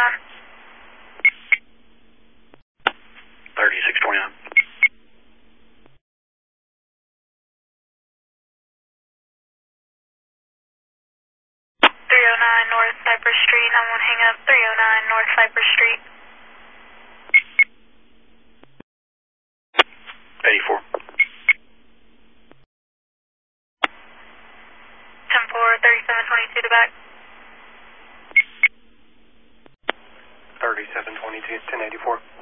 3629. 309 North Cypress Street. I'm on hang up 309 North Cypress Street. 84. 10-4, 3722 to back. 3722, 1084.